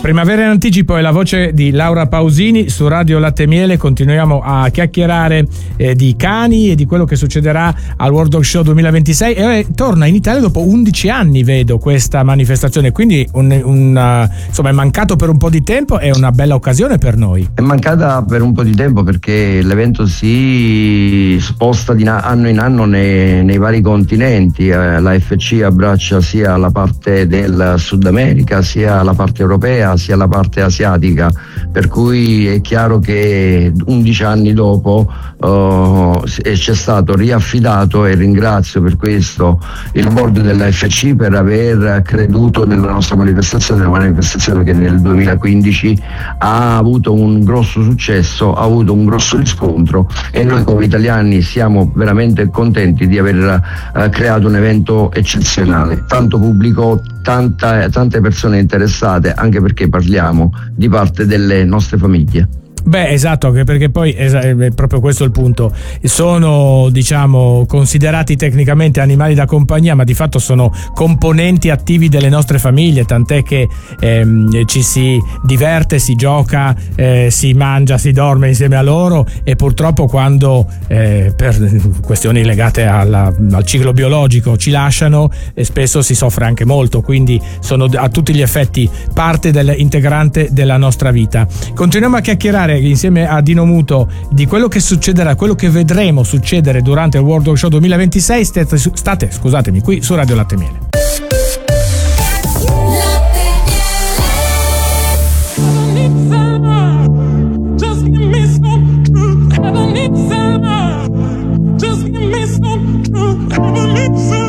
Primavera in anticipo è la voce di Laura Pausini su Radio Latte e Miele. Continuiamo a chiacchierare di cani e di quello che succederà al World Dog Show 2026 e torna in Italia dopo 11 anni, vedo, questa manifestazione, quindi insomma è mancato per un po' di tempo, è una bella occasione per noi. È mancata per un po' di tempo perché l'evento si sposta di anno in anno nei vari continenti. La FC abbraccia sia la parte del Sud America, sia la parte europea, sia la parte asiatica, per cui è chiaro che 11 anni dopo c'è stato riaffidato, e ringrazio per questo il board della FC per aver creduto nella nostra manifestazione, una manifestazione che nel 2015 ha avuto un grosso successo, ha avuto un grosso riscontro, e noi come italiani siamo veramente contenti di aver creato un evento eccezionale, tanto pubblico, tante persone interessate, anche perché parliamo di parte delle nostre famiglie. Beh, esatto, anche perché poi è proprio questo il punto. Sono, diciamo, considerati tecnicamente animali da compagnia, ma di fatto sono componenti attivi delle nostre famiglie, tant'è che ci si diverte, si gioca, si mangia, si dorme insieme a loro, e purtroppo quando per questioni legate al ciclo biologico ci lasciano, spesso si soffre anche molto, quindi sono a tutti gli effetti parte integrante della nostra vita. Continuiamo a chiacchierare insieme a Dino Muto di quello che succederà, quello che vedremo succedere durante il World Dog Show 2026. State qui su Radio Latte e Miele. Just give me some